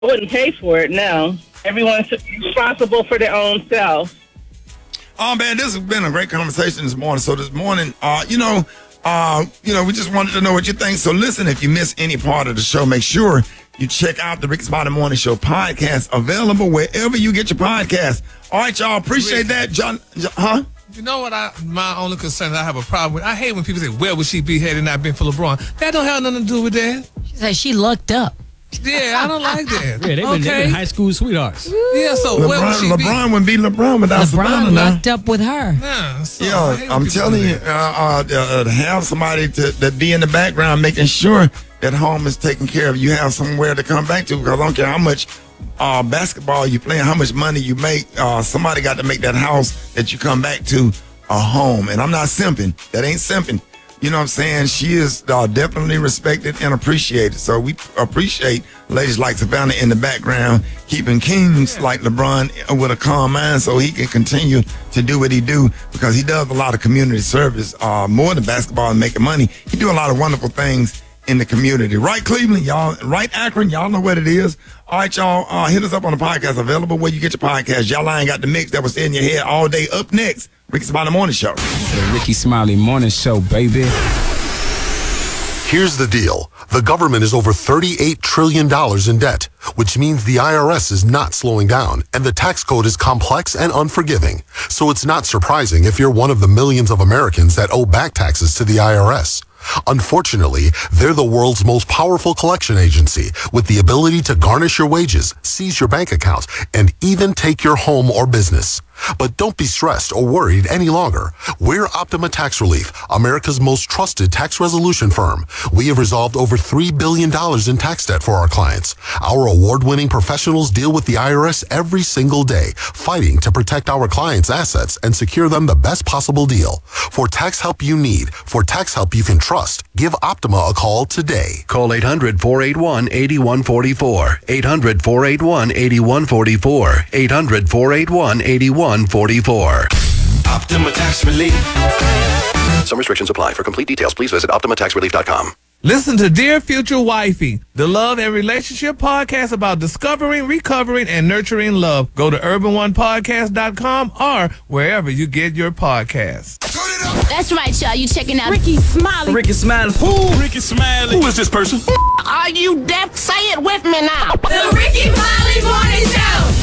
I wouldn't pay for it, no. Everyone's responsible for their own self. Oh, man, this has been a great conversation this morning. So this morning, we just wanted to know what you think. So listen, if you miss any part of the show, make sure you check out the Ricky Smiley Morning Show podcast, available wherever you get your podcast. All right, y'all, appreciate that. John, huh? You know what? My only concern I have a problem with, I hate when people say, where would she be had it not been for LeBron? That don't have nothing to do with that. She said she lucked up. Yeah, I don't like that. Yeah, they've been high school sweethearts. Yeah, so where would she be? LeBron wouldn't be LeBron without Savannah LeBron now. lucked up with her. Yeah, so I'm telling you, to have somebody to be in the background making sure that home is taken care of. You have somewhere to come back to, because I don't care how much basketball you play, how much money you make, somebody got to make that house that you come back to a home. And I'm not simping. That ain't simping. You know what I'm saying? She is definitely respected and appreciated. So we appreciate ladies like Savannah in the background, keeping kings like LeBron with a calm mind so he can continue to do what he do, because he does a lot of community service, more than basketball and making money. He do a lot of wonderful things in the community. Right, Cleveland, y'all? Right, Akron? Y'all know what it is. All right, y'all, hit us up on the podcast, available where you get your podcast. Y'all ain't got the mix that was in your head all day. Up next, Ricky Smiley Morning Show. The Ricky Smiley Morning Show, baby. Here's the deal. The government is over $38 trillion in debt, which means the IRS is not slowing down, and the tax code is complex and unforgiving. So it's not surprising if you're one of the millions of Americans that owe back taxes to the IRS. Unfortunately, they're the world's most powerful collection agency, with the ability to garnish your wages, seize your bank account, and even take your home or business. But don't be stressed or worried any longer. We're Optima Tax Relief, America's most trusted tax resolution firm. We have resolved over $3 billion in tax debt for our clients. Our award-winning professionals deal with the IRS every single day, fighting to protect our clients' assets and secure them the best possible deal. For tax help you need, for tax help you can trust, give Optima a call today. Call 800-481-8144. 800-481-8144. 800-481-8144. Optima Tax Relief. Some restrictions apply. For complete details, please visit OptimaTaxRelief.com. Listen to Dear Future Wifey, the love and relationship podcast about discovering, recovering, and nurturing love. Go to urban1podcast.com or wherever you get your podcasts. That's right, y'all. You checking out Ricky Smiley. Ricky Smiley. Who? Ricky Smiley. Who is this person? Are you deaf? Say it with me now. The Ricky Smiley Morning Show.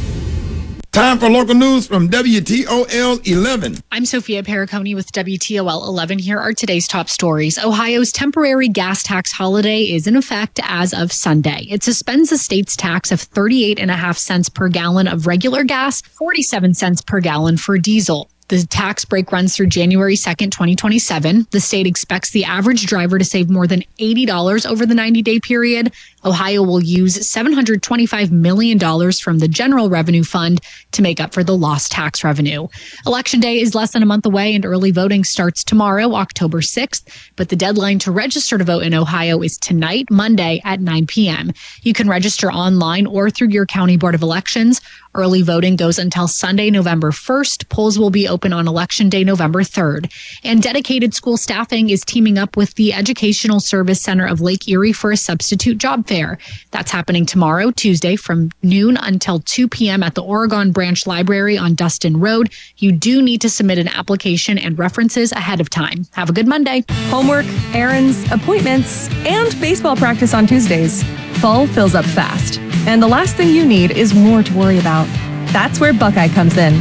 Time for local news from WTOL 11. I'm Sophia Pericone with WTOL 11. Here are today's top stories. Ohio's temporary gas tax holiday is in effect as of Sunday. It suspends the state's tax of 38.5 cents per gallon of regular gas, 47 cents per gallon for diesel. The tax break runs through January 2nd, 2027. The state expects the average driver to save more than $80 over the 90-day period. Ohio will use $725 million from the General Revenue Fund to make up for the lost tax revenue. Election Day is less than a month away, and early voting starts tomorrow, October 6th. But the deadline to register to vote in Ohio is tonight, Monday at 9 p.m. You can register online or through your county board of elections. Early voting goes until Sunday, November 1st. Polls will be open on Election Day, November 3rd. And dedicated school staffing is teaming up with the Educational Service Center of Lake Erie for a substitute job fair. That's happening tomorrow, Tuesday, from noon until 2 p.m. at the Oregon Branch Library on Dustin Road. You do need to submit an application and references ahead of time. Have a good Monday. Homework, errands, appointments, and baseball practice on Tuesdays. Fall fills up fast, and the last thing you need is more to worry about. That's where Buckeye comes in.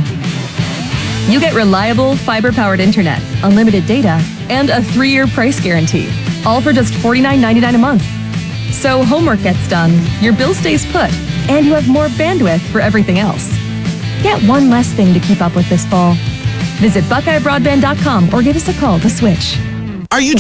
You get reliable, fiber-powered internet, unlimited data, and a 3-year price guarantee, all for just $49.99 a month. So homework gets done, your bill stays put, and you have more bandwidth for everything else. Get one less thing to keep up with this fall. Visit BuckeyeBroadband.com or give us a call to switch. Are you